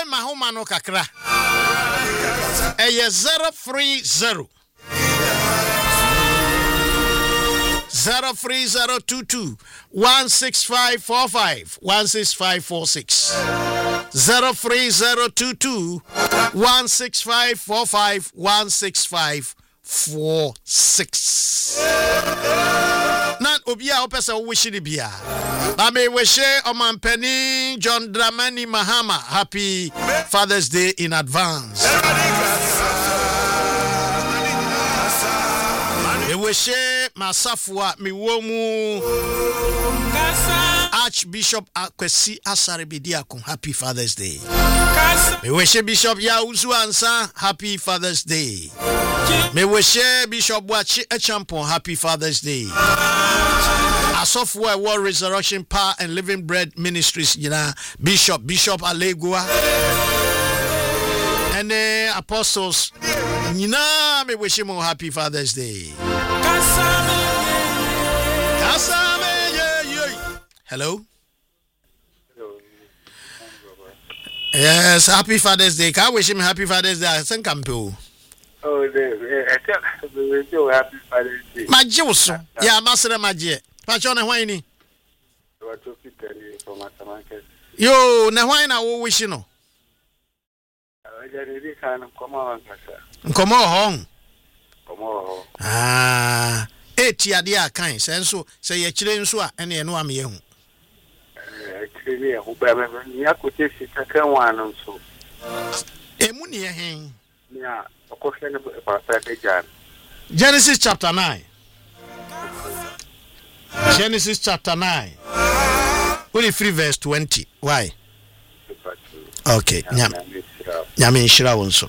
mahoma no kakra. 030 03022 16545 16546 03022 16545 16546. Nan obia opesa wish ni bia. Ba me wishe Omampeni John Dramani Mahama happy Father's Day in advance. Me wishe Masafua Miwomu Archbishop Akwesi Asaribidiakon happy Father's Day. Me wishe Bishop Yauzu Ansa happy Father's Day. Me wishe Bishop Wachi Echampon happy Father's Day. Asofwa World Resurrection Power and Living Bread Ministries, Bishop Alegua and the apostles, me wish him a happy Father's Day. Hello. Yes, happy Father's Day. Can I wish him happy Father's Day? I think I'm too. Oh, I tell happy Father's Day. My Jews, yeah, Master Magie. Pachona Whiny. Yo, na why na wo wish no? Come on. Ah, etia dia kan senso say ye kire nso a ene eno am ye hu. Kire hu ba ba nya ko te sika kan wan nso. Emu ne hen. Nya okofia ne pa Jan. Genesis chapter 9. Genesis chapter 9. Only 3 verse 20. Why? Okay. Nyame nshira wonso.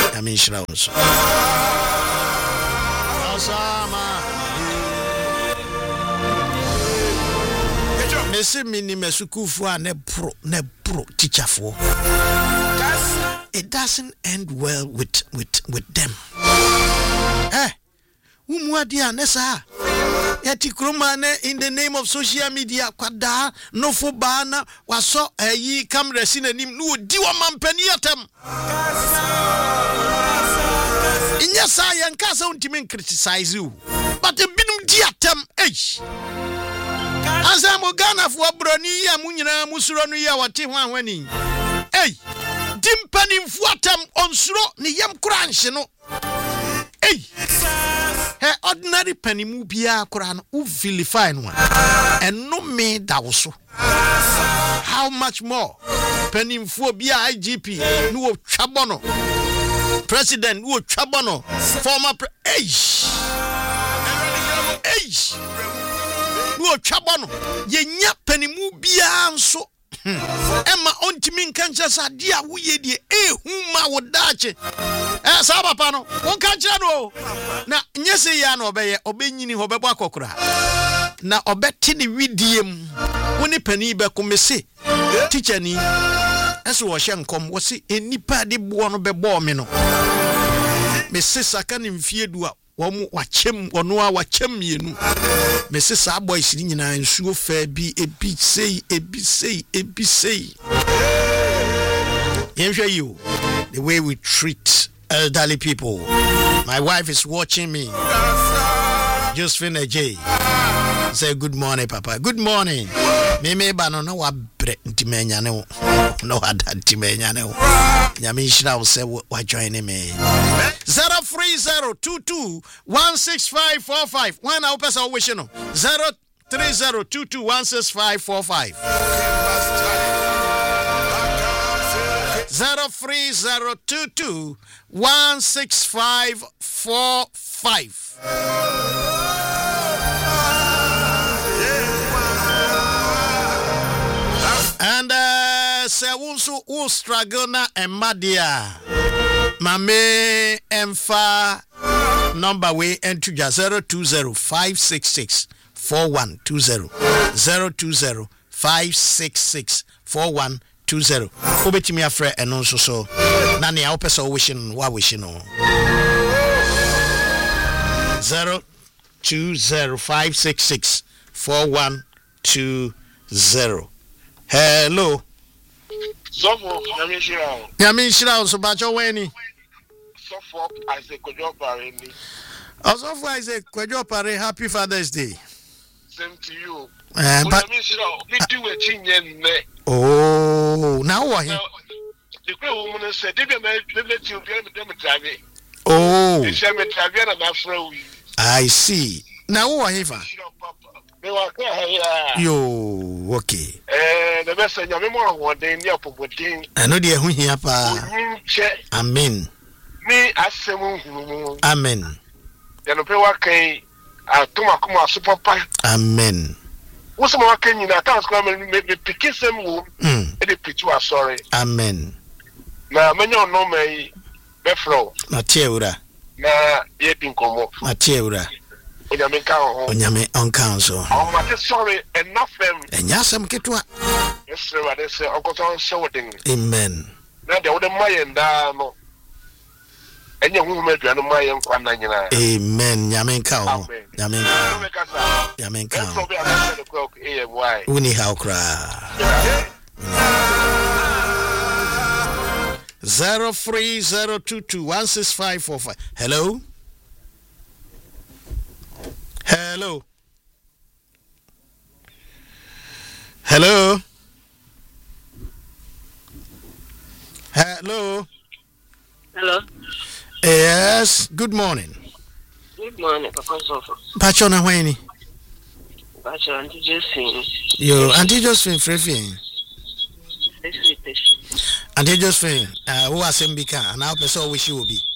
Osama. Mese mini mesukufu a ne pro teacher for. It doesn't end well with them. Umwadia nesa. Yati krumane in the name of social media kwada no fo bana waso yi camera sinanim no di wa mampani atam. Inya sa yanka sa untimi criticize you. But binum di atam Asa mo Ghana fo broni ya munyina musuro no ya wate hwanhwani. Dimpani fo atam onsuro ne yam kranhye no. Ordinary penimu bia koran u vilify no and no me dawoso. How much more penimfo bia IGP no twabono president no twabono former no twabono yenya penimu bia nso Emma ontimi nkancha sadia wuye die huma wodache sa papa no won kancha no na nyese ya na obenyini hobebo akokora na obeti ni widiem woni pani be komese teacher ni eso wo hye nkom wo se enipa de bo no bebo me no me se saka ni mfiedu a wo wachem wono a wachem mienu me se sa boys ni nyina nsuo fa bi ebi sei you the way we treat elderly people. My wife is watching me. Josephine J. Say good morning, Papa. Good morning. Me bano no wa bre ntimenya ne no ada ntimenya ne nyame shira wo se wa join me 03022165545 when I open so wish no 03022165545 03022165545 and say also who struggle na emadia mame emfa number way enter 0205664120 0205664120 obetimi afre eno nso so na ne a opesa wishing wa wishing no 0205664120. Hello. So for Yamishira. Yamishira so bacho weni. So for Isaac Kojopare. Also for Isaac Kojopare, happy Father's Day. Same to you. But we do a chinyan. Oh, now what? The woman said, "Did you let you them driving?" Oh, I see. Now what? Yo, okay. The best of your more one day in the upper wooding. I know the who here pa. Amen. Me as some Amen. Then a pewake Tomakuma super pie. Amen. What's more can you not ask me pick some womb? And the picture sorry. Amen. Now, many no may befro. Mateura. Na yepin como. Mateura. Onyame on council. Oh, my sorry, enough them. And yasam ketwa. Yes, sir, they say Uncle Tom shouting. Amen. Now they would have my and no. And your woman, you know, my young Kwanana. Amen. Yamen cow. Yamen cow. Yamen cow. Uni how cry. 0302216545. Hello. Hello. Hello. Hello. Hello. Yes. Good morning. Good morning, Papa Sofa. Pachona Wayne. Pacho, Auntie Josephine. Yo, Auntie Josephine Frefin. Auntie Josephine, who are Sembika, and our person wish you will be.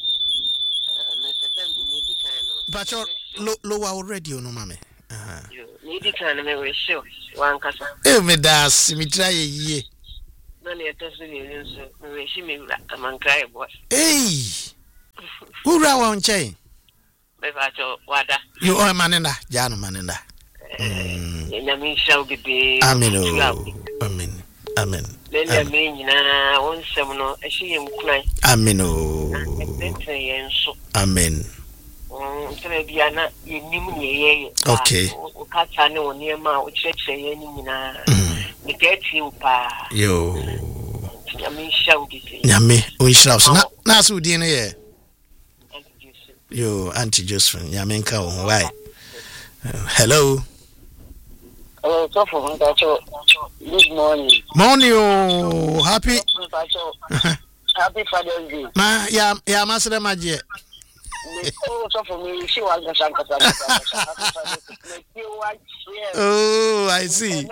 Pacho, lower already, no mammy. Needy kind of a show. One casa. Eh, me das, me try ye. None of us will see me among cry boy. Hey, who round chain? Pacho, Wada. You are manenda, Jan manenda. Yamin shall be. Amen. Amen. Amen. Then I mean, one seminal, I see him cry. Amen. Amen. Okay. Yo. Yami, we shall not so dinner. Yo, Auntie Josephine, Yaminka, why? Hello. Oh, good morning. Morning, oh, happy. Happy Father's Day. Ma, yeah, Master Magie. Oh, I see.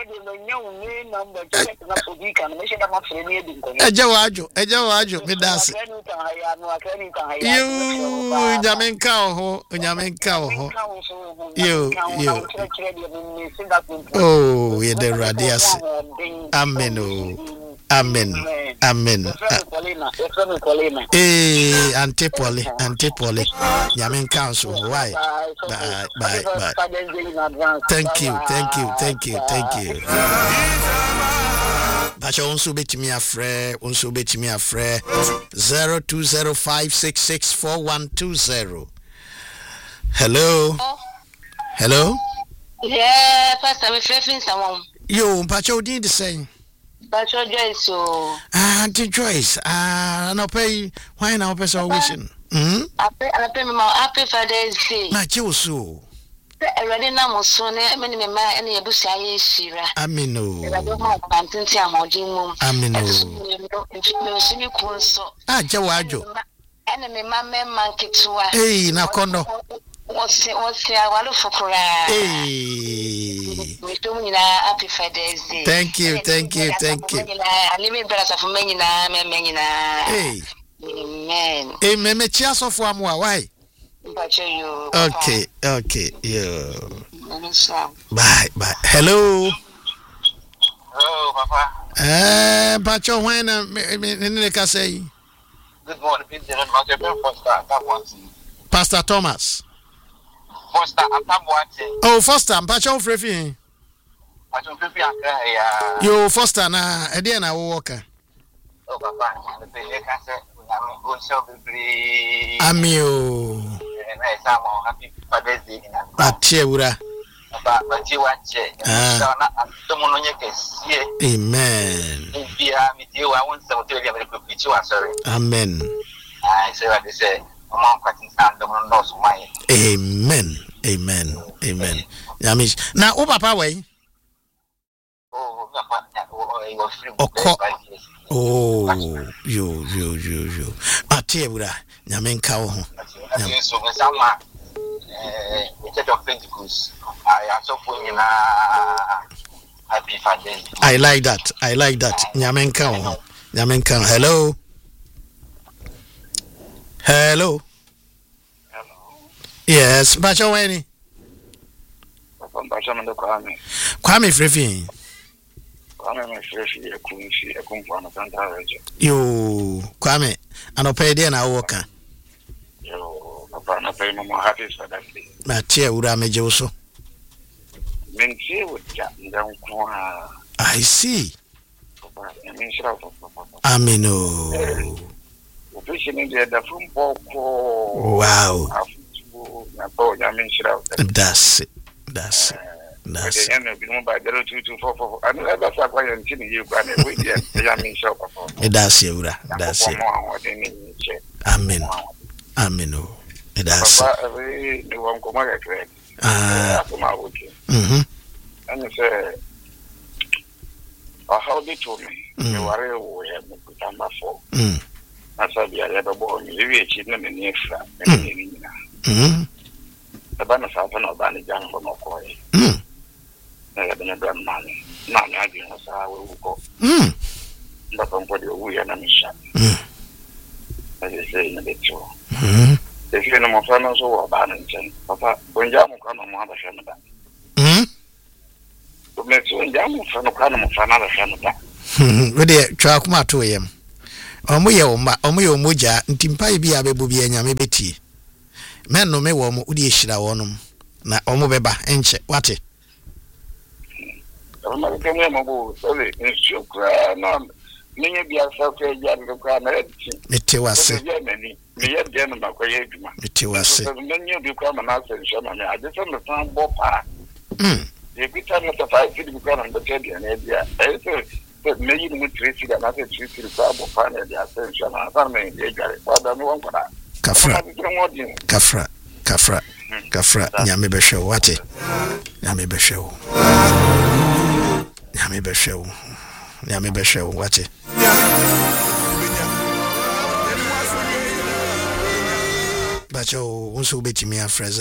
Ejawajo, me das. You, Nyamenka ho. You. Oh, yeah, the radius. Amen. Amen. Amen. Antipoli. Yamen Council. Why? Bye. Thank you. Bacha unso betimi afre 0205664120. Hello. Yeah, Pastor, me frefin someone. Yo, Bacha odin the same. Bacha Joyce so. Auntie Joyce. No pay why now person wishing. I pay my happy Father's Day. Na chiuso. Already na mo so ne me me ma ene yebusia ye shira. Amino. Already mo pantinti amodin mum. Amino. Me so mi kunso. Jawajo. Ene me ma nketwa. Hey, na kondo. What's awalu fukura. Hey. We do happy Father's Day. Thank you. Alimi brasa for menina. Hey. Amen. Hey, me chia so for amwa why? Okay. Yeah. Bye. Hello. Hello, Papa. Pacho when me say. Good morning, Pastor Thomas. Foster, I'm oh, Foster, Pacho Frefi. Yo, Foster, na Edia na Walker. Oh, Papa, Amio. Happy Father's Day. Atiura. Ba ti wa che. So na tomo no nye kesie. Amen. Bia mi ti wa won se o te bia me ko pichi wa sorry. Amen. I say what they say. Mama kwatin stand them no so my. Amen. Amen. Amen. Yamish. Na o papa we? Oh, papa, he was free. Oh, you. Ate bura. Nyame nka wo ho. So sama instead of Pentecost, I also put in Happy Father's Day. I like that. Nyame nka wo ho. Nyame nka. Hello. Yes, Bacha Weni. Bacha Mando Kwame Frefi. Yo, Kwame, anope de na woka. Yo, papa na pay mo happy Father's Day. Na tie ura meje wo so. Mentie wo ja ndam ko ha. I see. Papa, emi shira papa. Amino. Officially the from Boko. Wow. That's it. That's it. I know by 022444. I know that's why I'm telling you. That's it. That's it. Amen. Amen. That's it. And you say, how they told me, you are aware of number 4. I said, I have a boy, maybe a children in the extra. The banner Satan or Banny Jan for no coin. I have been a done money. Now, I didn't know how we will go. But on what we are not mission. As you say in the two. If you know more fellows or Barrington, Papa, when Jam come on another Canada. To make so Jam from a column of another Canada. Ready, Chakma 2 a.m. Omuye omuja ntimpa bi abebu bi anyame beti men no me wo mu udi ehira wonum na omu beba enche wate ma ke me mo sorry insukra na menye bia sa ko ya ndo kwa na mete wase me ye de no makoye aduma mete wase menye bi kwa ma na se nsho na me ade se me san bo pa ye bi ta na ta fa bi kwa na ndo ke dia na bia but maybe you would treat it another treat it for fun and the attention. I don't mean, they got it. But I don't want that. Kafra, Yamibe show, what it? Yamibe show, what it? But you also bet me a phrase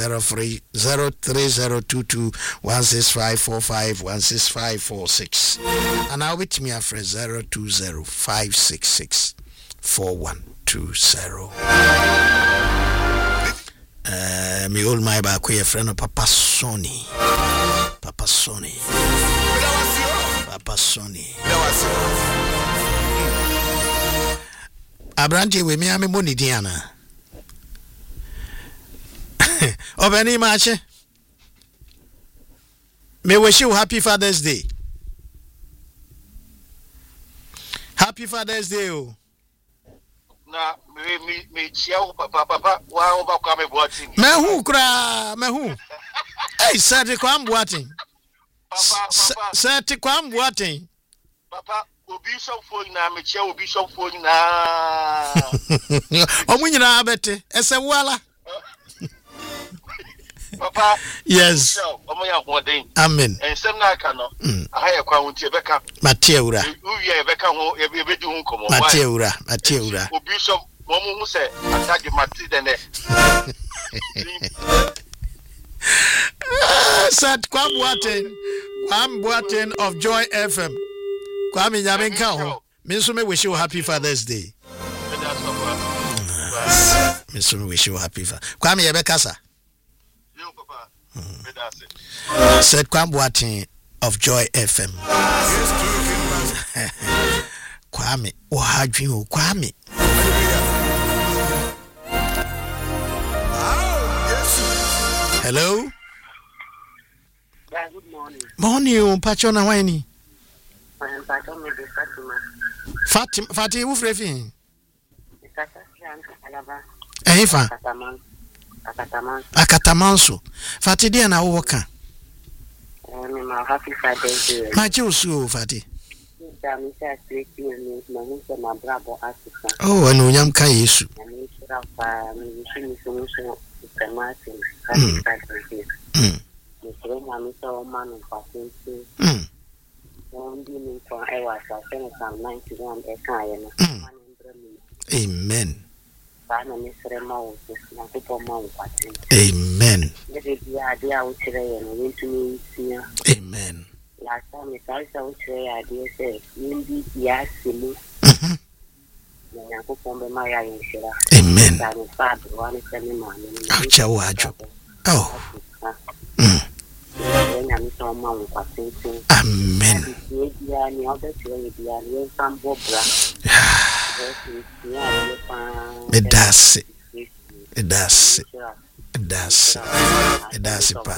03022165451656 and I'll bet me a phrase 0205664120. Me old my back with a friend of Papa Sonny. Abranti with me, I'm a money Diana. Obeni Mache, may wish you happy Father's Day. Happy Father's Day. Oh. Na me chiao papa wa oba kwa me boating. Me hu. Hey, sati kwa mboating. Sati kwa mboating. Papa, obi so phone na me chiao obi so phone na. Omunyina abete, ese wala. Papa, yes. Amen. And some like no. I have crown to Becca. Mateura. You Becca, you be doing come on. Mateura. Bishop, Momo said, attack you, Matilda. Sat Kwam Boaten of Joy FM. Kwame Yamenka. Minsume wish you happy Father's Day. Minsume wish you happy Kwame Yabekasa. Said Kwam Boaten of Joy FM. Kwame, Ohadwin Kwame. Hello. Yeah, good morning. Morning, Pachona Wini. Fatima, who frefin? Efa. Akatamanso. Fatidi na woka. My happy Father's Day. Ma Josu Fati. Oh, and William Kayesu. Amen. Amen. Amen. Last time I saw idea say, yes, Amen. Oh. Amen. That's pa.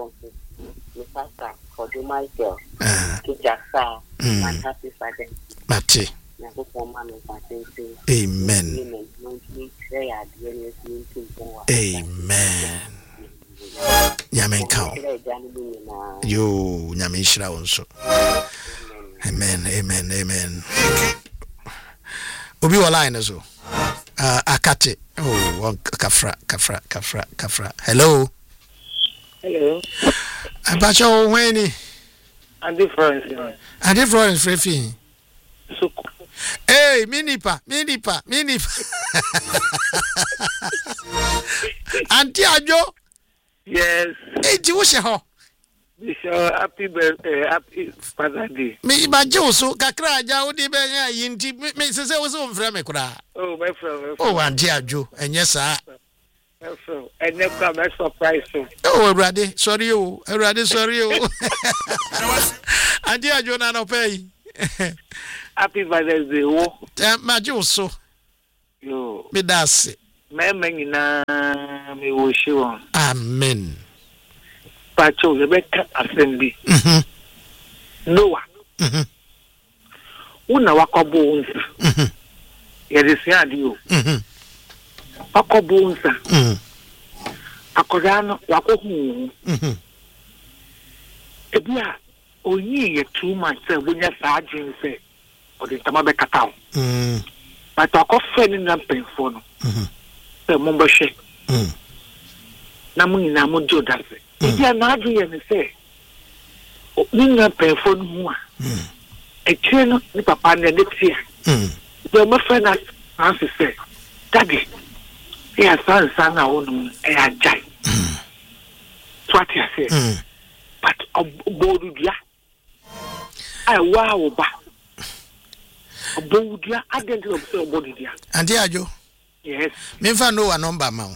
For the Michael, teacher, and happy Father. Mate. Amen. Amen. Yamen count. You, Yamishra also. Amen. Amen. Amen. Obi line as well. Akate. Oh, kafra. Hello. Hello. Abacho Weni. And difference. Frefi. So. Hey, minipa. Auntie Ajo. Yes. Hey, Jiwushe ho. Happy birthday, happy Father's Day. Me bajo so kakra aja odi be ya yinti me se wo so mfra me kura. Oh, my friend. Oh, Auntie Ajo, enye sa. And never come surprise. Oh, Erade, sorry you. Auntie Ajo na no pay. Happy Father's Day. Oh. Majo so. Yo. Me dase. Me na me wish you. Amen. Pacho Rebecca assembly. Noah. Una wakobo unsa. Yedisi adio. Wakobo unsa. Akodano wakohu. Ebia onyi ye 2 months say wonya sa adwen say odi tama be kataw. But akofe ni na penfo no. Say mo be hwe. Na mo nyina mo jodase. Ebia na adwen ye say ni na penfo no hu a. Etwe no ni papa na netia. The my friend has say, Daddy, yeah, son na wonu e ajai. So what you say? But obodudia. I wow ba. Obodudia identity of say obodudia. Auntie Ajo. Yes. Me fa no a number ma.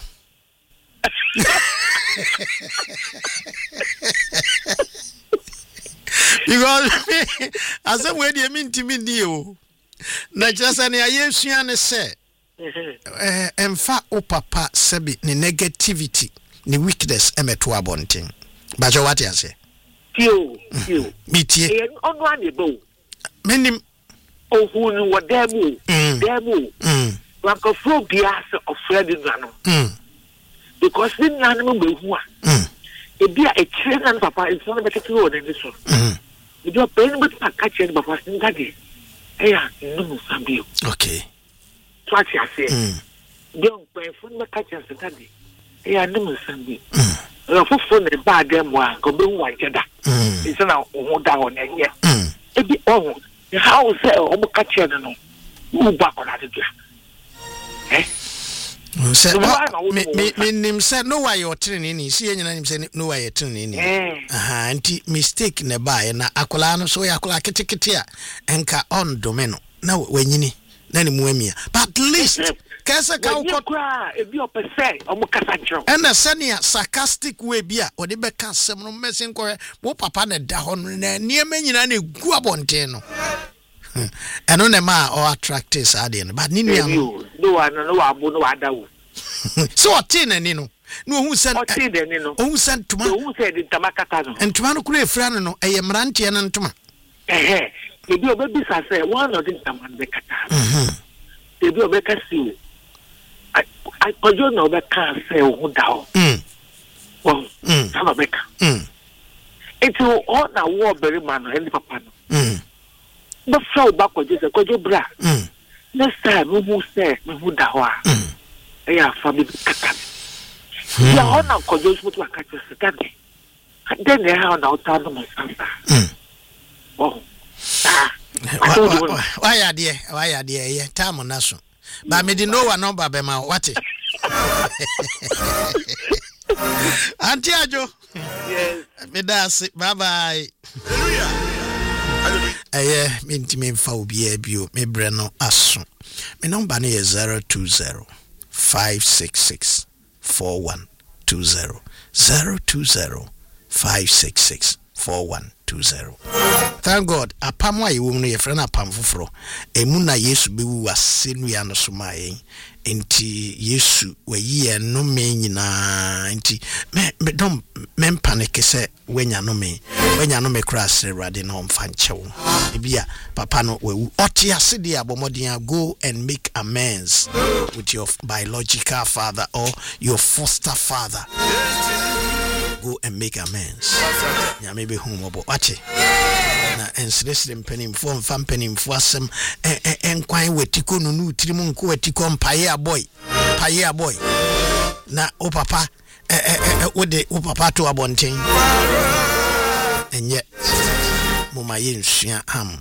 Because as a way dey mean to me o. Na just an ayesua ne se emfa o papa sebi ne negativity ne weakness emeto abonten. Ba jo what you say? Tio. Mitie. E onu anebo. Menim Ohu ni wodemu. Demu. Wanko bia se ofredi nanu. Because din nanu be hu a. E bia e kire nan papa e so na be kire won ni so. E bia pe ni be paka kire papa sin gade. Yeah, no Sabio. Okay. What you say? Don't pay for the catchers today. Yeah, no Sabio. The phone is bad, them one, go be one jada. It's now down here. It be all the house, oh, catcher, no. Move back on that. Eh? Me nim said no why you're training. See, and him say no why you're training. Anti mistake ne buy na akola no so yakola kitikitia enka on domino. Na wenyini na ni muamia. But at least kesa ka ukwa e bi opese omo kasa nchro. And a senior sarcastic way bia odi be ka sem no mesin ko wo papa na da ho na niema nyina na egu abonten no. And on a ma or attractors are there, but Nino no one no abo no adawo. So a tin and no who sent who sent to who said in Tamakatano and Tomano Kure Frano, a Yamranti and Toma. Eh, the bio babies I say one of these Taman Becata. The bio Becca see. I don't know that can't say who down. Well, Becca. It's all na war very man and papa no. But flow back with this a bra. Next time we will say we would dawa. Yeah, family katan. Ya ona kojo smutu akati sekade. Then they have now time my answer. Oh. Why are dear? Yeah, time on naso. But me didn't know what number be ma what it. Auntie Ajo. Yes. Me that's it. Bye bye. Me fa obi bio me breno aso. Me number is 020 566 4120 020 566 4120. Thank God, apamwa ye wonu ye frena apam foforo. Emu na Yesu bewu asenu ya no so mae. Enti Yesu wayi eno me nyina. Enti me dom me panic se wenya no me cross rade na omfa nchewo. Ebia papa no wewu oti ase de abomodin go and make amends with your biological father or your foster father. Go and make amends. Nyame be home obo wache. Na ensresre mpanimfo mfa mpanimfo asem enkwan wetiko no nu tirimu nko wetiko mpaye aboy na o papa wode o papa to abonten enye moma yensua ham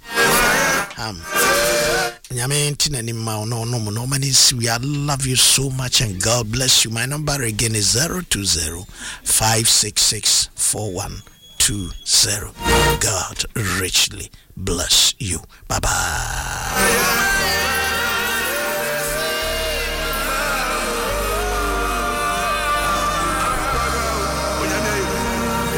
Nyame ntina ni ma no mani we love you so much and God bless you. My number again is 020 566 4120. God richly bless you. Bye bye.